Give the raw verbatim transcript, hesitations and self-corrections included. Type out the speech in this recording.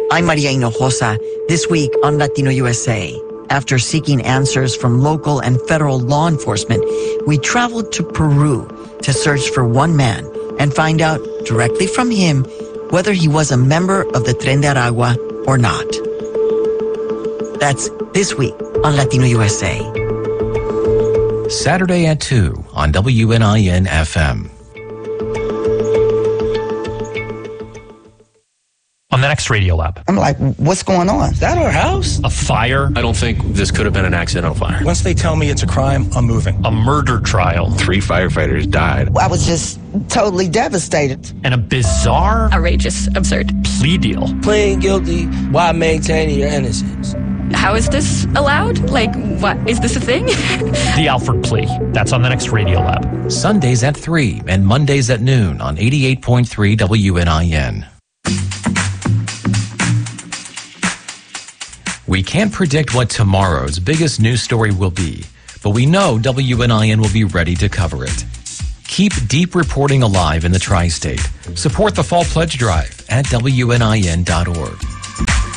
I'm Maria Hinojosa. This week on Latino U S A, after seeking answers from local and federal law enforcement, we traveled to Peru to search for one man and find out directly from him whether he was a member of the Tren de Aragua or not. That's this week on Latino U S A. Saturday at two on W N I N F M. On the next Radio Lab. I'm like, what's going on? Is that our house? A fire. I don't think this could have been an accidental fire. Once they tell me it's a crime, I'm moving. A murder trial. Three firefighters died. I was just totally devastated. And a bizarre, outrageous, absurd plea deal. Pleading guilty while maintaining your innocence. How is this allowed? Like, what? Is this a thing? The Alford plea. That's on the next Radio Lab. Sundays at three and Mondays at noon on eighty-eight point three W N I N. We can't predict what tomorrow's biggest news story will be, but we know W N I N will be ready to cover it. Keep deep reporting alive in the tri-state. Support the Fall Pledge Drive at W N I N dot org.